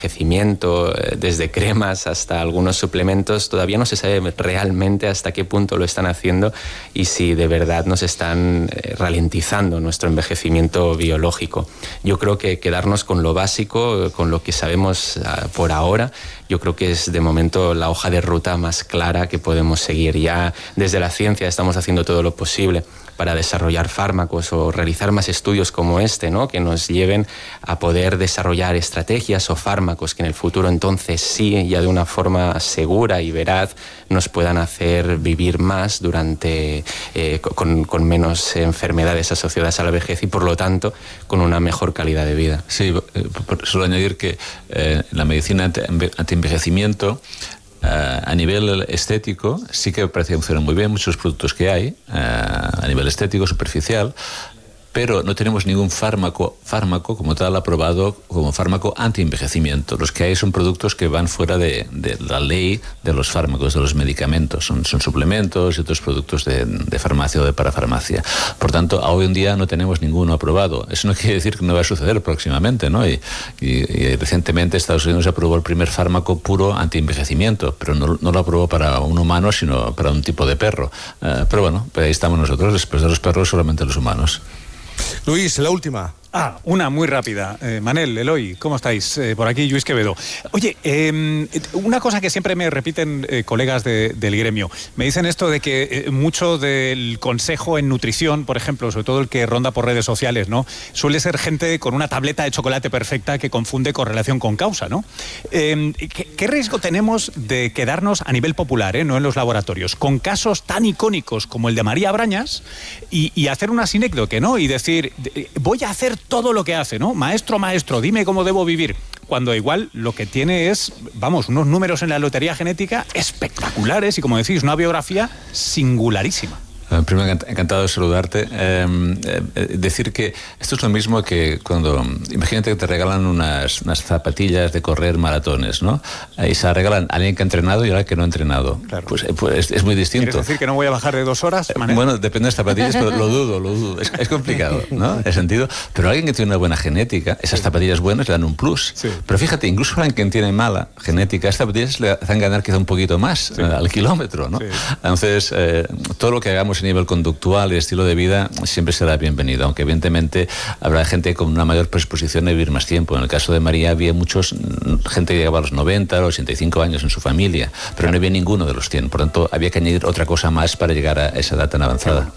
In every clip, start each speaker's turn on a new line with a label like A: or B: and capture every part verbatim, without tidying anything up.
A: envejecimiento, desde cremas hasta algunos suplementos, todavía no se sabe realmente hasta qué punto lo están haciendo y si de verdad nos están ralentizando nuestro envejecimiento biológico. Yo creo que quedarnos con lo básico, con lo que sabemos por ahora, yo creo que es de momento la hoja de ruta más clara que podemos seguir. Ya desde la ciencia estamos haciendo todo lo posible para desarrollar fármacos o realizar más estudios como este, ¿no?, que nos lleven a poder desarrollar estrategias o fármacos que en el futuro entonces sí, ya de una forma segura y veraz, nos puedan hacer vivir más durante eh, con, con menos enfermedades asociadas a la vejez y por lo tanto con una mejor calidad de vida.
B: Sí, solo añadir que eh, la medicina anti-envejecimiento Uh, a nivel estético sí que parece que funcionan muy bien muchos productos que hay uh, a nivel estético superficial, pero no tenemos ningún fármaco, fármaco como tal aprobado como fármaco anti-envejecimiento. Los que hay son productos que van fuera de, de la ley de los fármacos, de los medicamentos. Son, son suplementos y otros productos de, de farmacia o de parafarmacia. Por tanto, hoy en día no tenemos ninguno aprobado. Eso no quiere decir que no va a suceder próximamente, ¿no? Y, y, y recientemente Estados Unidos aprobó el primer fármaco puro anti-envejecimiento, pero no, no lo aprobó para un humano, sino para un tipo de perro. Uh, pero bueno, pues ahí estamos nosotros, después de los perros solamente los humanos.
C: Luis, la última.
D: Ah, una muy rápida. Eh, Manel, Eloy, ¿cómo estáis? Eh, por aquí, Luis Quevedo. Oye, eh, una cosa que siempre me repiten eh, colegas de, del gremio. Me dicen esto de que eh, mucho del consejo en nutrición, por ejemplo, sobre todo el que ronda por redes sociales, ¿no?, suele ser gente con una tableta de chocolate perfecta que confunde correlación con causa, ¿no? Eh, ¿qué, ¿Qué riesgo tenemos de quedarnos a nivel popular, eh, no en los laboratorios, con casos tan icónicos como el de María Brañas y, y hacer una sinécdoque, ¿no? Y decir, voy a hacer todo lo que hace, ¿no? Maestro, maestro, dime cómo debo vivir. Cuando igual lo que tiene es, vamos, unos números en la lotería genética espectaculares y, como decís, una biografía singularísima.
B: Primero, encantado de saludarte. Eh, eh, decir que esto es lo mismo que cuando, imagínate que te regalan unas, unas zapatillas de correr maratones, ¿no? Y se regalan a alguien que ha entrenado y a alguien que no ha entrenado. Claro. Pues, pues es, es muy distinto.
D: ¿Quieres decir que no voy a bajar de dos horas, Manel?
B: Bueno, depende de las zapatillas, pero lo dudo, lo dudo. Es, es complicado, ¿no? En ese sentido. Pero alguien que tiene una buena genética, esas sí. zapatillas buenas le dan un plus. Sí. Pero fíjate, incluso alguien que tiene mala genética, estas zapatillas le hacen ganar quizá un poquito más sí. eh, al kilómetro, ¿no? Sí. Entonces, eh, todo lo que hagamos a nivel conductual y estilo de vida siempre será bienvenido, aunque evidentemente habrá gente con una mayor predisposición a vivir más tiempo. En el caso de María había muchos, gente que llegaba a los noventa, a los ochenta y cinco años en su familia, pero no había ninguno de los cien, por tanto había que añadir otra cosa más para llegar a esa edad tan avanzada.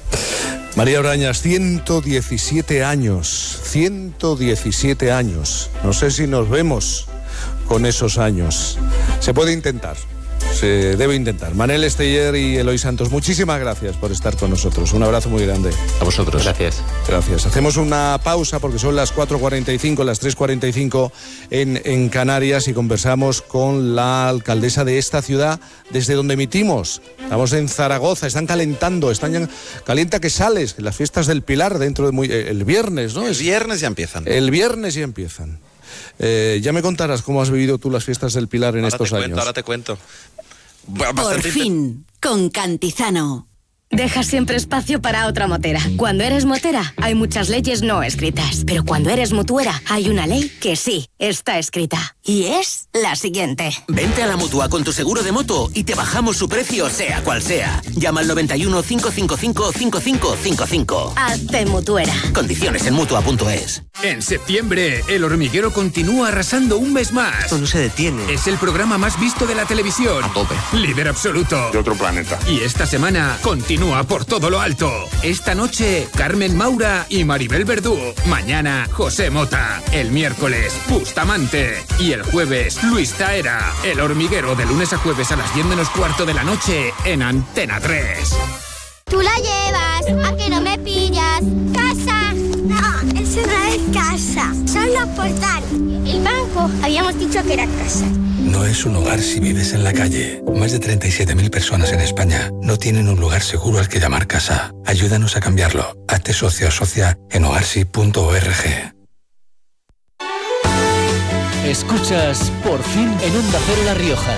C: María Brañas, ciento diecisiete años, ciento diecisiete años, no sé si nos vemos con esos años, se puede intentar. Se debe intentar. Manel Esteller y Eloy Santos, muchísimas gracias por estar con nosotros. Un abrazo muy grande.
B: A vosotros.
A: Gracias.
C: Gracias. Hacemos una pausa porque son las cuatro cuarenta y cinco, las tres cuarenta y cinco en, en Canarias y conversamos con la alcaldesa de esta ciudad desde donde emitimos. Estamos en Zaragoza, están calentando, están ya, calienta que sales, las fiestas del Pilar dentro de muy, el viernes, ¿no?
E: El viernes ya empiezan.
C: El viernes ya empiezan. Eh, ya me contarás cómo has vivido tú las fiestas del Pilar en
E: ahora
C: estos
E: te
C: años.
E: Cuento, ahora te cuento.
F: Por fin, con Cantizano. Dejas siempre espacio para otra motera. Cuando eres motera, hay muchas leyes no escritas. Pero cuando eres mutuera, hay una ley que sí está escrita. Y es la siguiente.
G: Vente a la Mutua con tu seguro de moto y te bajamos su precio, sea cual sea. Llama al noventa y uno, cinco cinco cinco, cinco cinco cinco cinco.
F: Hazte mutuera.
G: Condiciones en mutua punto es.
H: En septiembre, El Hormiguero continúa arrasando un mes más.
I: Esto no se detiene.
H: Es el programa más visto de la televisión.
I: A tope.
H: Líder absoluto.
I: De otro planeta.
H: Y esta semana continúa por todo lo alto. Esta noche, Carmen Maura y Maribel Verdú. Mañana, José Mota. El miércoles, Bustamante. Y el jueves, Luis Taera. El Hormiguero, de lunes a jueves a las diez menos cuarto de la noche en Antena tres.
J: Tú la llevas, a que no me pillas. Casa. No, eso no es casa. Son los portales. El banco, habíamos dicho que era casa.
K: No es un hogar si vives en la calle. Más de treinta y siete mil personas en España no tienen un lugar seguro al que llamar casa. Ayúdanos a cambiarlo. Hazte socio o socia en hogarsi punto org.
L: Escuchas Por fin en Onda Cero La Rioja.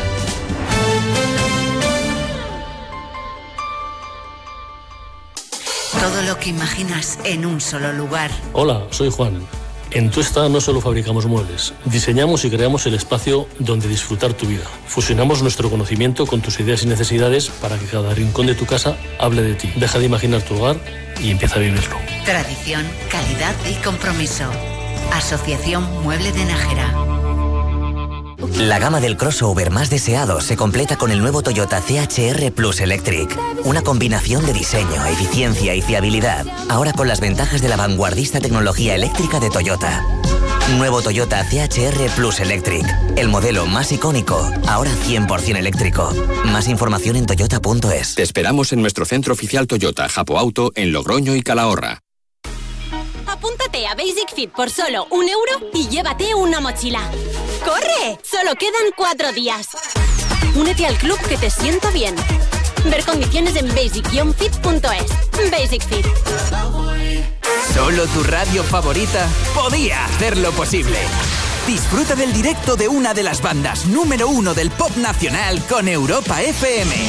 F: Todo lo que imaginas en un solo lugar.
M: Hola, soy Juan.
E: En Tuesta no solo fabricamos muebles, diseñamos y creamos el espacio donde disfrutar tu vida. Fusionamos nuestro conocimiento con tus ideas y necesidades para que cada rincón de tu casa hable de ti. Deja de imaginar tu hogar y empieza a vivirlo.
I: Tradición, calidad y compromiso. Asociación Mueble de Nájera.
M: La gama del crossover más deseado se completa con el nuevo Toyota C H R Plus Electric. Una combinación de diseño, eficiencia y fiabilidad. Ahora con las ventajas de la vanguardista tecnología eléctrica de Toyota. Nuevo Toyota C H R Plus Electric. El modelo más icónico, ahora cien por ciento eléctrico. Más información en toyota punto es.
N: Te esperamos en nuestro centro oficial Toyota, Japo Auto, en Logroño y Calahorra.
O: Apúntate a Basic Fit por solo un euro y llévate una mochila. ¡Corre! Solo quedan cuatro días. Únete al club que te sienta bien. Ver condiciones en basic fit punto es. Basic Fit.
P: Solo tu radio favorita podía hacerlo posible. Disfruta del directo de una de las bandas número uno del pop nacional con Europa F M.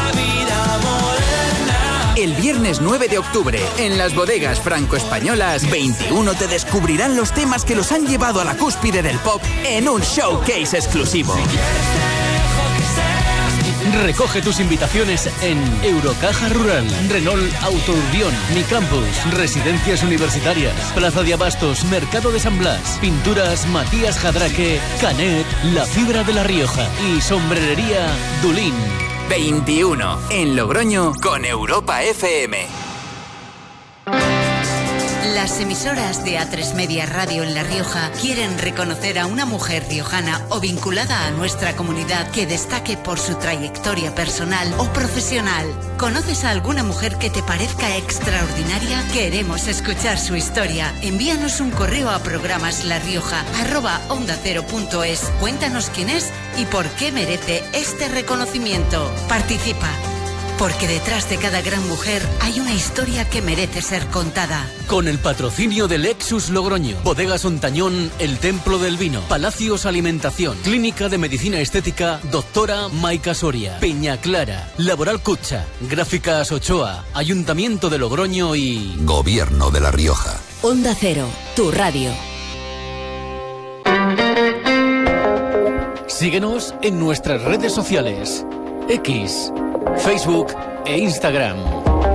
P: El viernes nueve de octubre, en las bodegas franco-españolas, veintiuno te descubrirán los temas que los han llevado a la cúspide del pop en un showcase exclusivo.
L: Recoge tus invitaciones en Eurocaja Rural, Renault Auto Urbión, Mi Campus, Residencias Universitarias, Plaza de Abastos, Mercado de San Blas, Pinturas Matías Jadraque, Canet, La Fibra de La Rioja y Sombrerería Dulín.
P: veintiuno en Logroño con Europa F M.
I: Las emisoras de A tres Media Radio en La Rioja quieren reconocer a una mujer riojana o vinculada a nuestra comunidad que destaque por su trayectoria personal o profesional. ¿Conoces a alguna mujer que te parezca extraordinaria? Queremos escuchar su historia. Envíanos un correo a programaslarrioja arroba onda cero punto es. Cuéntanos quién es y por qué merece este reconocimiento. Participa. Porque detrás de cada gran mujer hay una historia que merece ser contada.
L: Con el patrocinio de Lexus Logroño, Bodegas Ontañón, El Templo del Vino, Palacios Alimentación, Clínica de Medicina Estética, Doctora Maica Soria, Peña Clara, Laboral Cucha, Gráficas Ochoa, Ayuntamiento de Logroño y...
Q: Gobierno de La Rioja.
F: Onda Cero, tu radio.
L: Síguenos en nuestras redes sociales, X, Facebook e Instagram.